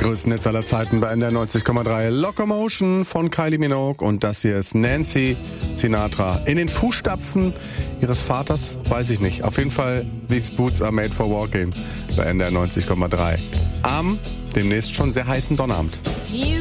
größten Hits aller Zeiten bei NDR 90,3. Locomotion von Kylie Minogue und das hier ist Nancy Sinatra. In den Fußstapfen ihres Vaters, weiß ich nicht. Auf jeden Fall, these boots are made for walking bei NDR 90,3. Am demnächst schon sehr heißen Sonnabend. You